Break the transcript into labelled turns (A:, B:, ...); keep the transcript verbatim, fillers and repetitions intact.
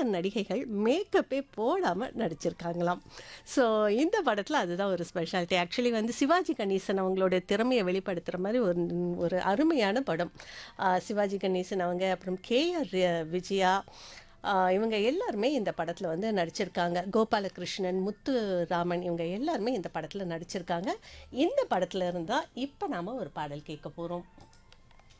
A: நடிகைகள் மேக்கப்பே போடாமல் நடிச்சிருக்காங்களாம். ஸோ இந்த படத்தில் அதுதான் ஒரு ஸ்பெஷாலிட்டி. ஆக்சுவலி வந்து சிவாஜி கணேசன் அவங்களோட திறமையை வெளிப்படுத்துகிற மாதிரி ஒரு ஒரு அருமையான படம். ஆஹ் சிவாஜி கணேசன் அவங்க, அப்புறம் கேஆர் விஜயா, ஆஹ் இவங்க எல்லாருமே இந்த படத்தில் வந்து நடிச்சிருக்காங்க. கோபாலகிருஷ்ணன், முத்துராமன், இவங்க எல்லாருமே இந்த படத்தில் நடிச்சிருக்காங்க. இந்த படத்தில் இருந்தால் இப்போ நாம் ஒரு பாடல் கேட்க போகிறோம்.